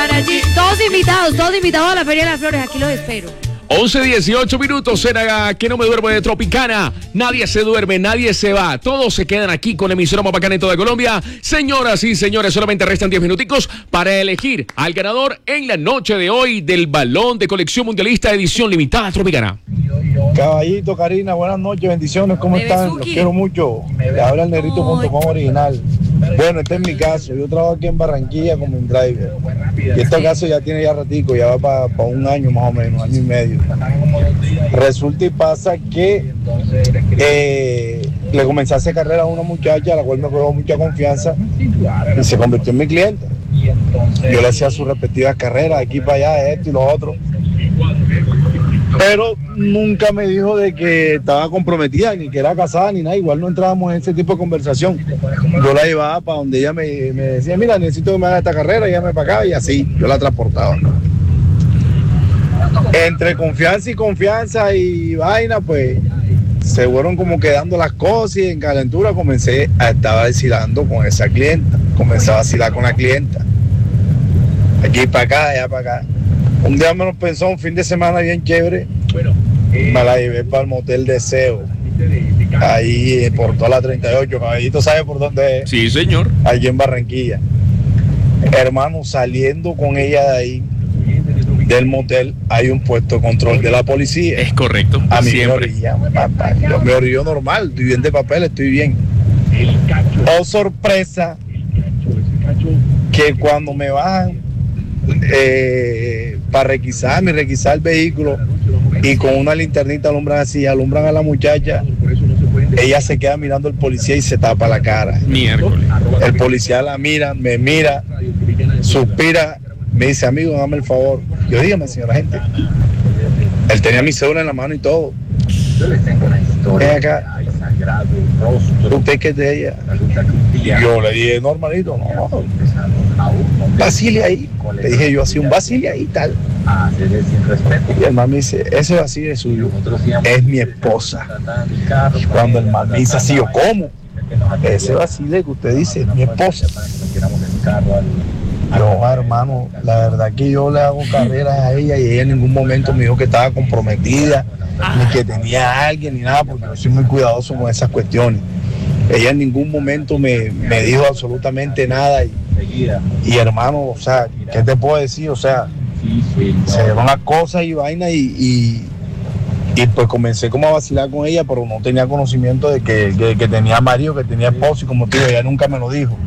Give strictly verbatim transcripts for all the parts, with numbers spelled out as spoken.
para allí. Todos invitados, todos invitados a la Feria de las Flores. Aquí los espero. once dieciocho minutos en Que No Me Duermo de Tropicana. Nadie se duerme, nadie se va. Todos se quedan aquí con emisora más bacana en toda Colombia. Señoras y señores, solamente restan diez minuticos para elegir al ganador en la noche de hoy del Balón de Colección Mundialista edición limitada Tropicana. Caballito, Karina, buenas noches, bendiciones, ¿cómo están? Los quiero mucho. Le habla el negrito punto com original. Bueno, este es mi caso. Yo trabajo aquí en Barranquilla como un driver. Y este caso ya tiene ya ratico, ya va para pa un año más o menos, año y medio. Resulta y pasa que eh, le comencé a hacer carrera a una muchacha, a la cual me cobró mucha confianza y se convirtió en mi cliente. Yo le hacía sus respectivas carreras, aquí para allá, esto y lo otro. Pero nunca me dijo de que estaba comprometida, ni que era casada, ni nada. Igual no entrábamos en ese tipo de conversación. Yo la llevaba para donde ella me, me decía, mira, necesito que me haga esta carrera, y ella me pagaba y así, yo la transportaba. Entre confianza y confianza y vaina, pues se fueron como quedando las cosas y en calentura comencé a estar vacilando con esa clienta. Comencé a vacilar con la clienta. Aquí para acá, allá para acá. Un día me lo pensó, un fin de semana bien chévere, me la llevé para el motel Deseo, ahí por toda la treinta y ocho, caballito, ¿sabe por dónde es? Sí, señor. Allí en Barranquilla. Hermano, saliendo con ella de ahí, del motel, hay un puesto de control de la policía. Es correcto, a mí siempre. me orillan, papá, yo me orillo normal, estoy bien de papel, estoy bien. Oh, sorpresa, que cuando me bajan, Eh, para requisarme, requisar el vehículo y con una linternita alumbran así, alumbran a la muchacha, ella se queda mirando al policía y se tapa la cara. Miércoles. El policía la mira, me mira, suspira, me dice, amigo, dame el favor. Yo, dígame, señora gente. Él tenía mi cédula en la mano y todo. Ven acá. ¿Usted qué es de ella? Yo le dije, normalito, no, vacile ahí. Le dije yo así, un vacile ahí tal. Y el man me dice, ese vacile es suyo, es mi esposa. Y cuando el man me dice así, yo, ¿cómo? Ese vacile que usted dice es mi esposa. Yo, hermano, la verdad que yo le hago carreras a ella y ella en ningún momento me dijo que estaba comprometida, ni que tenía a alguien, ni nada, porque yo soy muy cuidadoso con esas cuestiones. Ella en ningún momento me, me dijo absolutamente nada y, y hermano, o sea, ¿qué te puedo decir? O sea, se dieron las cosas y vaina y, y, y pues comencé como a vacilar con ella, pero no tenía conocimiento de que, que, que tenía marido, que tenía esposo y como te digo, ella nunca me lo dijo.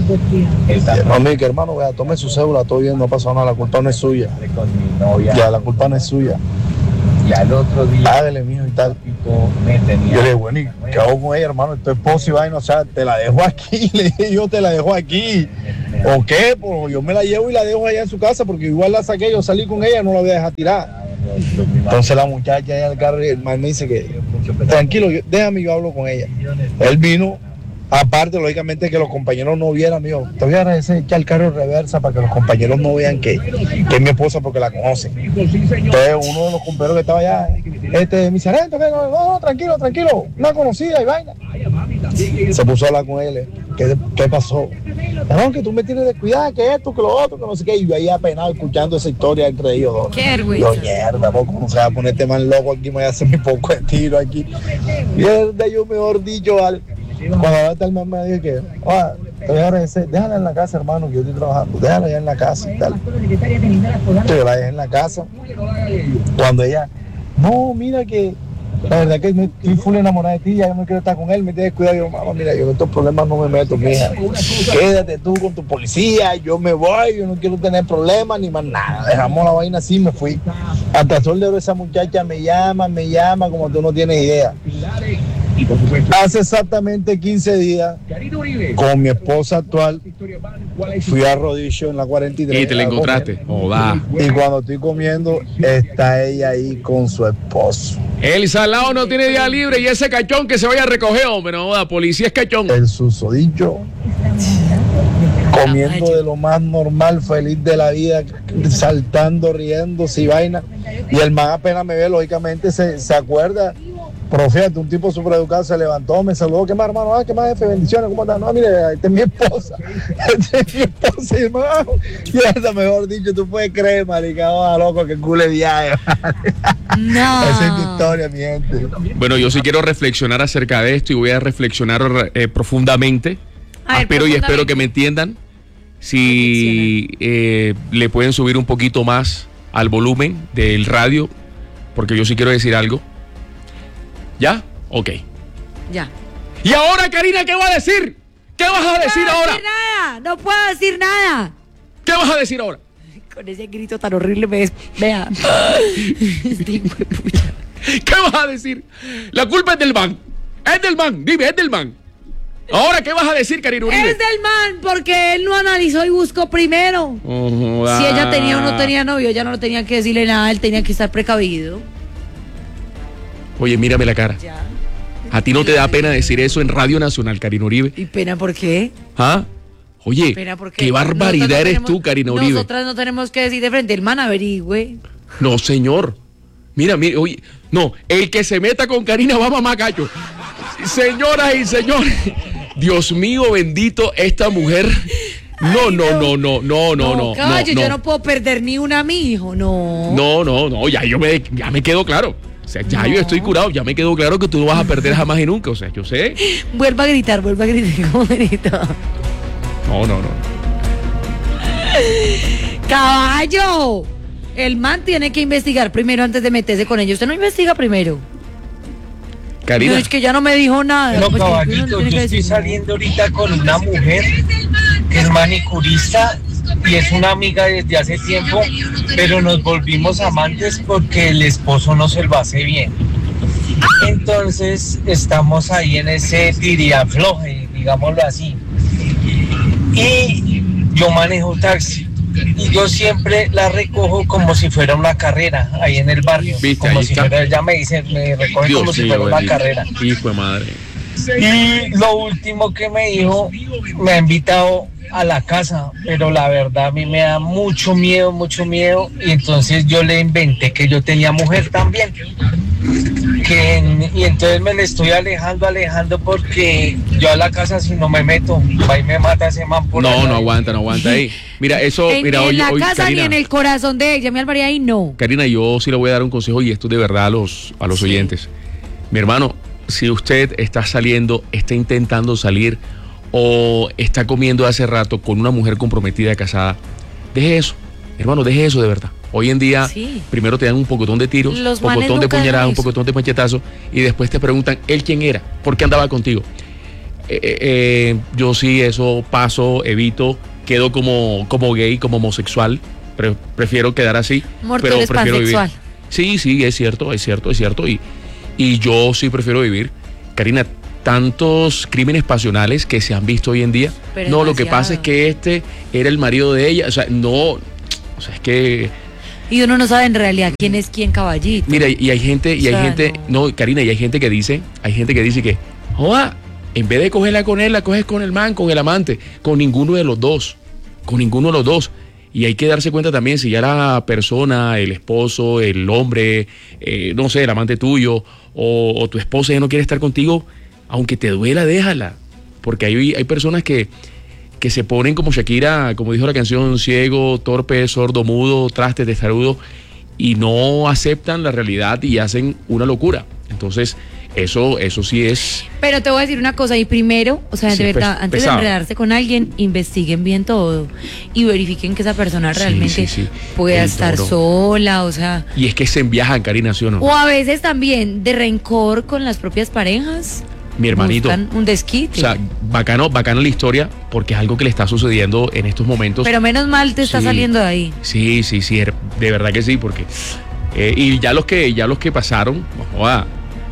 No, mi hermano, vea, tome su cédula, todo bien, no pasó nada, la culpa no es suya. Ya, la culpa no es suya. Y al otro día, hágale, mijo, y tal. Yo le dije, bueno, ¿y qué hago con ella, hermano? Tu esposo y vaina, o sea, te la dejo aquí. Le dije, yo te la dejo aquí. ¿O qué? Pues yo me la llevo y la dejo allá en su casa, porque igual la saqué, yo salí con ella, no la voy a dejar tirar. Entonces la muchacha allá en el carro, el man me dice que, tranquilo, yo, déjame, yo hablo con ella. Él vino. Aparte, lógicamente, que los compañeros no vieran, mío, te voy a agradecer echar el carro reversa para que los compañeros no vean que, que es mi esposa porque la conocen. Entonces, uno de los compañeros que estaba allá, este, mi sargento, que no, no, no, tranquilo, tranquilo, una conocida y vaina. Se puso a hablar con él, ¿qué, qué pasó? No, que tú me tienes de cuidar, que esto, que lo otro, que no sé qué. Y yo ahí apenado escuchando esa historia entre ellos dos. Qué yo, mierda, ¿cómo se va a poner este man loco aquí? Me voy a hacer mi poco de tiro aquí. Mierda, yo mejor dicho, al cuando ahora el man me dijo que, ah, te voy a agradecer, déjala en la casa, hermano, que yo estoy trabajando, déjala allá en la casa y tal. Yo la dejé en la casa. Cuando ella, no, mira que, la verdad que me estoy full enamorada de ti, ya yo no quiero estar con él, me tienes cuidado. Yo, mamá, mira, yo en estos problemas no me meto, mija. Quédate tú con tu policía, yo me voy, yo no quiero tener problemas ni más nada. Dejamos la vaina así, me fui. Hasta el sol de oro esa muchacha me llama, me llama, como tú no tienes idea. Hace exactamente quince días, con mi esposa actual, fui a Rodillo en la cuarenta y tres. ¿Y te la encontraste? Joda. Y cuando estoy comiendo, está ella ahí con su esposo. El salado no tiene día libre y ese cachón que se vaya a recoger, hombre, no joda, policía es cachón. El susodicho, comiendo de lo más normal, feliz de la vida, saltando, riéndose y vaina. Y el man apenas me ve, lógicamente se, se acuerda Pero fíjate, un tipo súper educado se levantó, me saludó, ¿qué más, hermano? Ah, ¿qué más, jefe? Bendiciones, ¿cómo estás? No, mire, esta es mi esposa. Esta es mi esposa, hermano. Y hasta mejor dicho, tú puedes creer, marica, oh, loco, que culo de viaje. No. Esa es mi historia, mi gente. Bueno, yo sí quiero reflexionar acerca de esto y voy a reflexionar eh, profundamente. A ver, espero y espero profundamente. que me entiendan. Si eh, le pueden subir un poquito más al volumen del radio, porque yo sí quiero decir algo. ¿Ya? Ok. Ya. ¿Y ahora, Karina, qué va a decir? ¿Qué vas a decir no puedo ahora? decir nada, no puedo decir nada. ¿Qué vas a decir ahora? Con ese grito tan horrible me des... Vea. Este hijo de puta. ¿Qué vas a decir? La culpa es del man. Es del man. Dime, es del man. Ahora, ¿qué vas a decir, Karina Uribe? Es del man, porque él no analizó y buscó primero. Oh, Si ella ah. tenía o no tenía novio, ella no tenía que decirle nada, él tenía que estar precavido. Oye, mírame la cara. Ya. ¿A ti no te da pena decir eso en Radio Nacional, Karina Uribe? ¿Y pena por qué? ¿Ah? Oye, Pena por qué. qué barbaridad Nosotros no eres tenemos- tú, Karina Uribe. Nosotras no tenemos que decir de frente, el man averigüe. No, señor. Mira, mira, oye, no, el que se meta con Karina va a mamar gallo. Señoras y señores, Dios mío bendito, esta mujer. No, Ay, no, no. no, no, no, no, no. caballo, no, yo no. no puedo perder ni una a mi hijo, no. No, no, no, ya yo me, ya me quedo claro. O sea, ya No. yo estoy curado, ya me quedó claro que tú no vas a perder jamás y nunca. O sea, yo sé. Vuelva a gritar, vuelva a gritar, ¿cómo grito? No, no, no. ¡Caballo! El man tiene que investigar primero antes de meterse con ella. Usted no investiga primero. Karina. No, es que ya no me dijo nada. No, Pues, uno caballito, tiene yo que estoy decir. saliendo ahorita con una mujer que es manicurista y es una amiga desde hace tiempo, pero nos volvimos amantes porque el esposo no se lo hace bien. Entonces estamos ahí en ese tiriafloje, digámoslo así. Y yo manejo taxi y yo siempre la recojo como si fuera una carrera ahí en el barrio. ¿Viste? Como Ahí si está. fuera, ella me dice, me recoge como Dios si mío, fuera una bendito. carrera. Hijo de madre. Y lo último que me dijo, me ha invitado a la casa, pero la verdad a mí me da mucho miedo, mucho miedo, y entonces yo le inventé que yo tenía mujer también. Que, en- y entonces me le estoy alejando, alejando, porque yo a la casa si no me meto, va y me mata ese man por No, allá. no aguanta, no aguanta ahí. Mira, eso, En, mira, en oye, la oye, casa Karina, ni en el corazón de ella, mi Alvaría, ahí no. Karina, yo sí le voy a dar un consejo y esto de verdad a los, a los Sí. oyentes. Mi hermano, si usted está saliendo, está intentando salir o está comiendo hace rato con una mujer comprometida, casada, deje eso, hermano, deje eso de verdad. Hoy en día, Sí. primero te dan un pocotón de tiros, Los un manes pocotón de nunca puñaladas, dejan un eso. pocotón de machetazos y después te preguntan, ¿él quién era? ¿Por qué andaba contigo? Eh, eh, eh, yo sí, eso paso, evito, quedo como, como gay, como homosexual, pre- prefiero quedar así, Mortal pero es prefiero vivir. pansexual. Sí, sí, es cierto, es cierto, es cierto. Y, y yo sí prefiero vivir. Karina, tantos crímenes pasionales que se han visto hoy en día. Pero no, lo que demasiado. pasa es que este era el marido de ella. O sea, no. O sea, es que. Y uno no sabe en realidad quién es quién, caballito. Mira, y hay gente, y hay O sea, gente. no. No. Karina, y hay gente que dice, hay gente que dice que, joda, en vez de cogerla con él, la coges con el man, con el amante, con ninguno de los dos. Con ninguno de los dos. Y hay que darse cuenta también si ya la persona, el esposo, el hombre, eh, no sé, el amante tuyo o, o tu esposa ya no quiere estar contigo, aunque te duela, déjala. Porque hay, hay personas que, que se ponen como Shakira, como dijo la canción, ciego, torpe, sordo, mudo, traste, testarudo, y no aceptan la realidad y hacen una locura. Entonces, eso, eso sí es... Pero te voy a decir una cosa, y primero, o sea, Sí, de verdad, pes- antes pesado. de enredarse con alguien, investiguen bien todo y verifiquen que esa persona Sí, realmente sí, sí. pueda El estar toro. sola, o sea, Y es que se enviajan, Karina, ¿sí o no? o a veces también de rencor con las propias parejas. Mi hermanito. Buscan un desquite. O sea, bacano, bacano la historia, porque es algo que le está sucediendo en estos momentos. Pero menos mal te está Sí. saliendo de ahí. Sí, sí, sí, er- de verdad que sí, porque eh, y ya los que ya los que pasaron, no joda,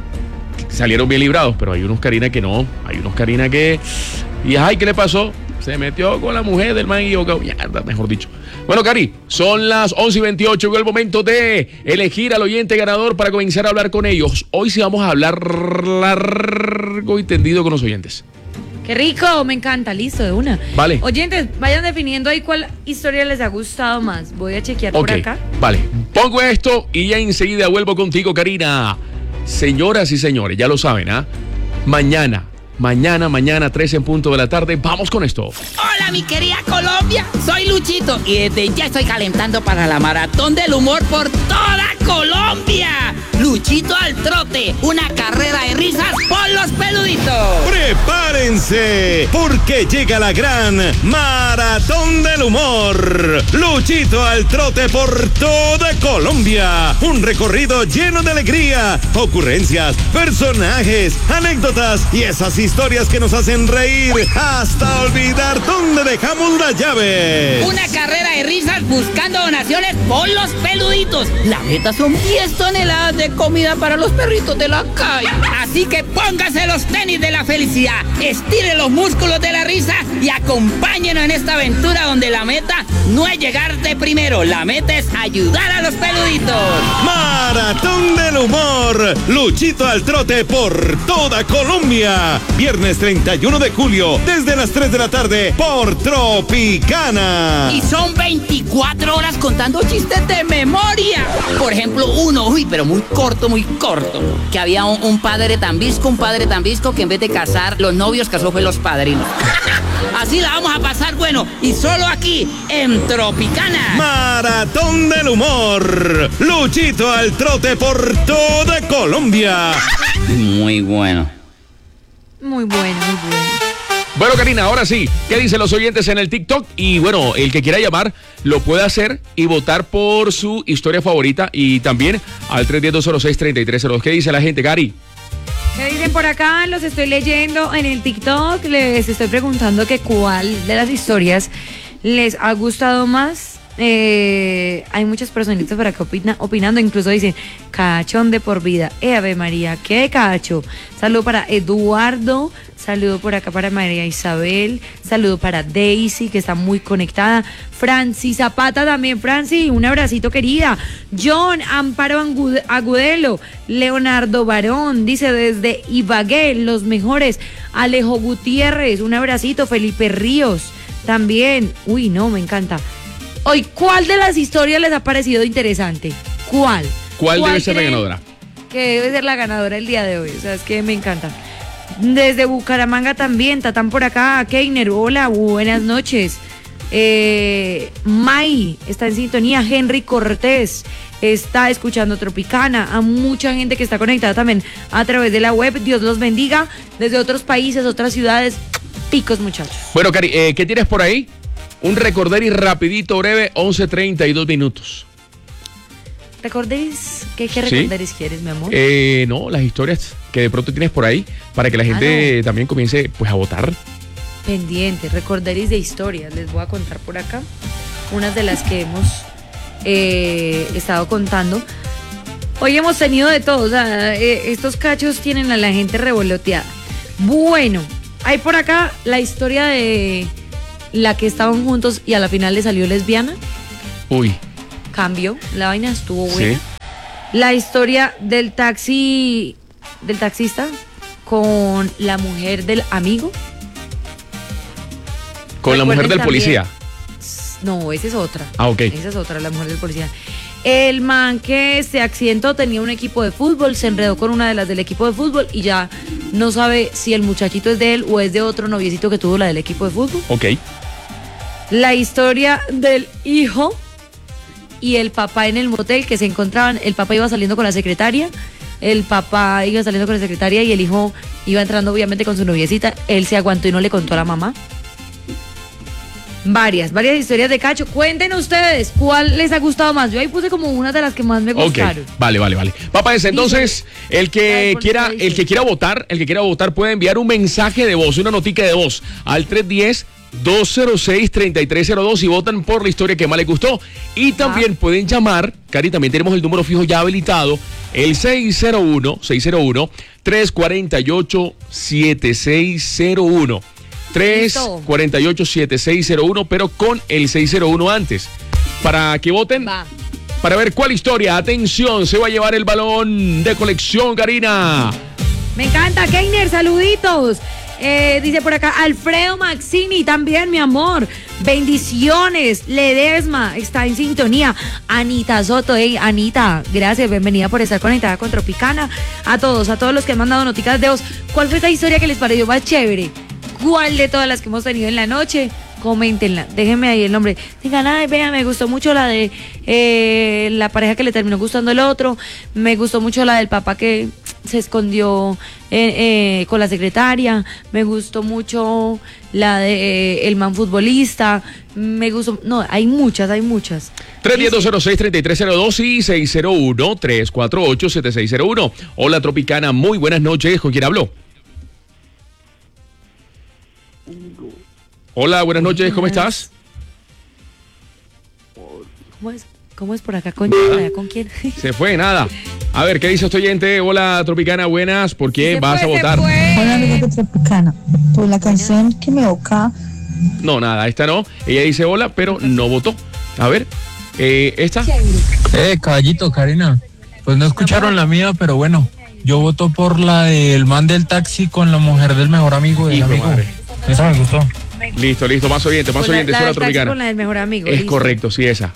salieron bien librados, pero hay unos Karina que no, hay unos Karina que y ay, ¿qué le pasó? Se metió con la mujer del man equivocado, mierda, mejor dicho. Bueno, Cari, son las once y veintiocho, llegó el momento de elegir al oyente ganador para comenzar a hablar con ellos. Hoy sí vamos a hablar largo y tendido con los oyentes. Qué rico, me encanta, listo, de una. Vale. Oyentes, vayan definiendo ahí cuál historia les ha gustado más. Voy a chequear Ok, por acá. vale. Pongo esto y ya enseguida vuelvo contigo, Karina. señoras y señores, ya lo saben, ¿ah? Mañana, mañana, mañana, tres en punto de la tarde, vamos con esto. Hola, mi querida Colombia, soy Luchito y desde ya estoy calentando para la maratón del humor por toda Colombia. Luchito al trote, una carrera de risas por los peluditos. ¡Prepárense! Porque llega la gran Maratón del Humor. Luchito al trote por toda Colombia. Un recorrido lleno de alegría, ocurrencias, personajes, anécdotas y esas historias que nos hacen reír hasta olvidar dónde dejamos la llave. Una carrera de risas buscando donaciones por los peluditos. La meta son diez toneladas de comida para los perritos de la calle. Así que póngase los tenis de la felicidad, estire los músculos de la risa y acompáñenos en esta aventura donde la meta no es llegar de primero, la meta es ayudar a los peluditos. Maratón del Humor. Luchito al trote por toda Colombia. Viernes treinta y uno de julio, desde las tres de la tarde, por Tropicana. Y son veinticuatro horas contando chistes de memoria. Por ejemplo, uno, uy, pero muy corto, muy corto. Que había un, un padre tan visco, un padre tan visco que en vez de casar los novios, casó fue los padrinos. Así la vamos a pasar bueno. Y solo aquí, en Tropicana. Maratón del Humor. Luchito al trote por toda Colombia. Muy bueno. Muy bueno, muy bueno. Bueno, Karina, ahora sí, ¿qué dicen los oyentes en el TikTok? Y bueno, el que quiera llamar lo puede hacer y votar por su historia favorita y también al tres uno cero, dos cero seis, tres tres cero dos. ¿Qué dice la gente, Gary? ¿Qué dicen por acá? Los estoy leyendo en el TikTok. Les estoy preguntando que cuál de las historias les ha gustado más. Eh, hay muchas personitas por acá opina, opinando, incluso dicen cachón de por vida. Eh, Ave María, qué cacho. Saludo para Eduardo, saludo por acá para María Isabel, saludo para Daisy, que está muy conectada. Franci Zapata también, Franci, un abracito querida. John Amparo Agudelo, Leonardo Barón, dice desde Ibagué, los mejores. Alejo Gutiérrez, un abracito. Felipe Ríos, también. Uy, no, me encanta. Hoy, ¿cuál de las historias les ha parecido interesante? ¿Cuál? ¿Cuál, ¿Cuál debe ser la ganadora? Que debe ser la ganadora el día de hoy. O sea, es que me encanta. Desde Bucaramanga también, Tatán por acá, Keiner, hola, buenas noches. Eh, May está en sintonía, Henry Cortés está escuchando Tropicana, a mucha gente que está conectada también a través de la web. Dios los bendiga. Desde otros países, otras ciudades, picos, muchachos. Bueno, Cari, eh, ¿qué tienes por ahí? Un recorderis rapidito, breve, once treinta y dos minutos. ¿Recorderis? ¿Qué, qué recorderis ¿Sí? quieres, mi amor? Eh, no, las historias que de pronto tienes por ahí, para que la gente ah, no. también comience pues a votar. Pendiente, recorderis de historias. Les voy a contar por acá unas de las que hemos eh, estado contando. Hoy hemos tenido de todo, o sea, eh, estos cachos tienen a la gente revoloteada. Bueno, hay por acá la historia de la que estaban juntos y a la final le salió lesbiana. Uy. Cambió, la vaina estuvo buena. Sí. La historia del taxi, del taxista con la mujer del amigo. Con la mujer del policía. No, esa es otra. Ah, ok. Esa es otra, la mujer del policía. El man que se accidentó tenía un equipo de fútbol, se enredó con una de las del equipo de fútbol y ya no sabe si el muchachito es de él o es de otro noviecito que tuvo la del equipo de fútbol. Ok. La historia del hijo y el papá en el motel que se encontraban. El papá iba saliendo con la secretaria, el papá iba saliendo con la secretaria y el hijo iba entrando obviamente con su noviecita. Él se aguantó y no le contó a la mamá. Varias, varias historias de cacho. Cuenten ustedes cuál les ha gustado más. Yo ahí puse como una de las que más me gustaron. Okay. Vale, vale, vale. Papá, es entonces el que quiera, el que quiera votar, el que quiera votar puede enviar un mensaje de voz, una notica de voz al tres uno cero, dos cero seis, tres tres cero dos y votan por la historia que más les gustó. Y también ah. pueden llamar, Cari, también tenemos el número fijo ya habilitado, el seis cero uno, seis cero uno, tres cuatro ocho, siete seis cero uno. tres cuatro ocho, siete seis cero uno, pero con el seis cero uno antes. Para que voten, va. Para ver cuál historia, atención, se va a llevar el balón de colección, Karina. Me encanta, Keiner, saluditos. Eh, dice por acá, Alfredo Maxini, también, mi amor. Bendiciones, Ledesma está en sintonía. Anita Soto, hey, Anita, gracias, bienvenida por estar conectada con Tropicana. A todos, a todos los que han mandado noticas de voz, ¿cuál fue esa historia que les pareció más chévere? ¿Cuál de todas las que hemos tenido en la noche? Coméntenla, déjenme ahí el nombre. Digan, ay, vean, me gustó mucho la de eh, la pareja que le terminó gustando el otro. Me gustó mucho la del papá que se escondió eh, eh, con la secretaria. Me gustó mucho la de eh, el man futbolista. Me gustó, no, hay muchas, hay muchas. tres uno cero, cero seis, tres tres cero dos y seis cero uno, tres cuatro ocho, siete seis cero uno. Hola, Tropicana, muy buenas noches. ¿Con quién hablo? Hola, buenas noches, ¿cómo estás? ¿Cómo es? ¿Cómo es por acá? ¿Con, por allá, ¿con quién? Se fue, nada. A ver, ¿qué dice este oyente? Hola, Tropicana, buenas. ¿Por qué Se vas fue, a se votar? fue. Hola amigos de Tropicana, pues la canción que me evoca. No, nada, esta no. Ella dice hola, pero no votó. A ver, eh, esta. Eh, caballito, Karina. Pues no escucharon la mía, pero bueno. Yo voto por la del man del taxi con la mujer del mejor amigo del Hijo de amigo. madre. Esa me gustó. Listo, listo, más oyente, más Con la- oyente, la sola del taxi Tropicana. con la del mejor amigo. Es listo. correcto, sí, esa.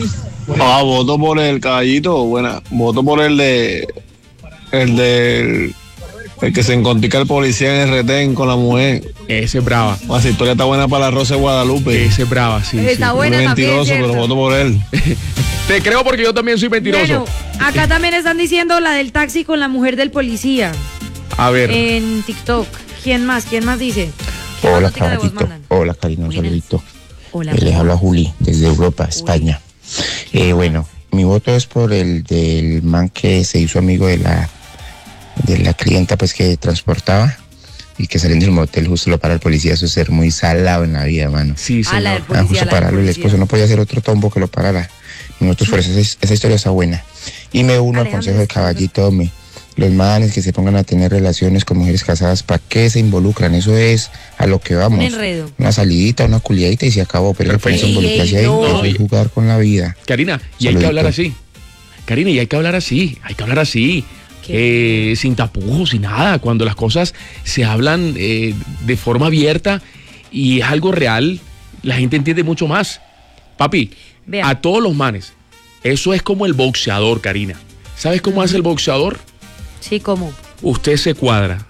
Ah, voto por el caballito, buena. Voto por el de. El del. El que se encontrica el policía en el retén con la mujer. Ese es brava. Esa historia está buena para la Rosa de Guadalupe. Ese es brava, sí. Está sí. buena Muy también, mentiroso, ¿cierto? pero voto por él. Te creo porque yo también soy mentiroso. Bueno, acá también están diciendo la del taxi con la mujer del policía A ver. en TikTok. ¿Quién más? ¿Quién más dice? ¿Qué más Hola, notica de voz caballito. mandan? Hola, Karina, un Buenas. saludito. Hola. Eh, les habla Juli, desde Europa, España. Eh, bueno, mi voto es por el del man que se hizo amigo de la de la clienta pues que transportaba y que saliendo del motel justo lo para el policía. Eso es ser muy salado en la vida, mano. Sí, Ah, la del señor. Ah, policía, justo la del pararlo, el policía. esposo no podía ser otro tombo que lo parara. Nosotros por eso esa, esa historia está buena. Y me uno al Alejandro, consejo del sí, caballito, hombre. Los manes que se pongan a tener relaciones con mujeres casadas, ¿para qué se involucran? Eso es a lo que vamos. Un enredo. Una salidita, una culiadita y se acabó, pero Perfecto. eso por eso involucrarse Ey, ahí, no. eso es jugar con la vida. Karina, y hay que Saludito. hablar así. Karina, y hay que hablar así. Hay que hablar así. Eh, sin tapujos, sin nada. Cuando las cosas se hablan eh, de forma abierta y es algo real, la gente entiende mucho más. Papi, Vea. a todos los manes, eso es como el boxeador, Karina. ¿Sabes cómo hace el boxeador? Sí, ¿cómo? Usted se cuadra,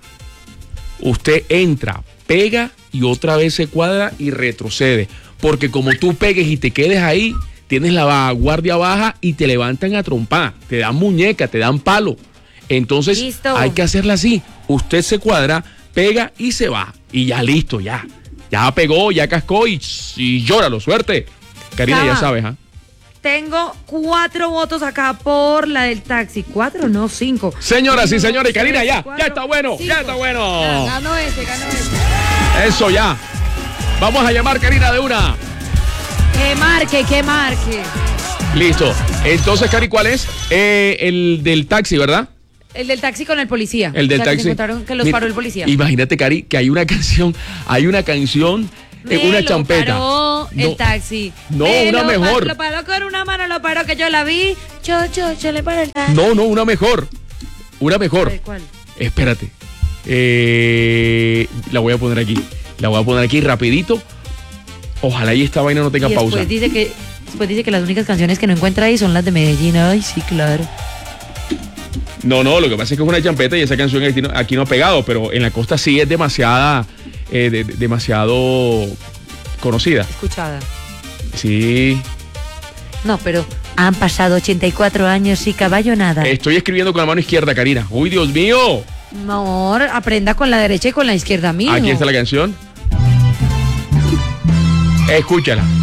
usted entra, pega y otra vez se cuadra y retrocede. Porque como tú pegues y te quedes ahí, tienes la guardia baja y te levantan a trompar, te dan muñeca, te dan palo. Entonces Listo. hay que hacerla así. Usted se cuadra, pega y se va. Y ya listo, ya. Ya pegó, ya cascó y, y llóralo, suerte. Karina, Cava. ya sabes, ¿ah? Tengo cuatro votos acá por la del taxi. ¿Cuatro? No, cinco. Señoras y Uno, señores, dos, Karina, tres, ya, cuatro, ya está bueno, cinco. ya está bueno. Ya, ganó ese, ganó ese. Eso ya. Vamos a llamar, Karina, de una. Que marque, que marque. Listo. Entonces, Cari, ¿cuál es? Eh, el del taxi, ¿verdad? El del taxi con el policía. El del O sea, que taxi. se encontraron que los Mira, paró el policía. Imagínate, Cari, que hay una canción, hay una canción, eh, Me una lo champeta. paró No, el taxi. no, Me una lo mejor. pa- Lo paró con una mano, lo paró que yo la vi. Yo, yo, yo le paré el taxi. No, no, una mejor. Una mejor. A ver, ¿cuál? Espérate. Eh, la voy a poner aquí. La voy a poner aquí rapidito. Ojalá y esta vaina no tenga Y pausa. después dice que después dice que las únicas canciones que no encuentra ahí son las de Medellín. Ay, sí, claro. No, no, lo que pasa es que es una champeta y esa canción aquí no, aquí no ha pegado, pero en la costa sí es demasiada, eh, de- de- demasiado conocida. Escuchada. Sí. No, pero han pasado ochenta y cuatro años y caballo nada. Estoy escribiendo con la mano izquierda, Karina. Uy, Dios mío. Amor, aprenda con la derecha y con la izquierda, mijo. Aquí está la canción. Escúchala.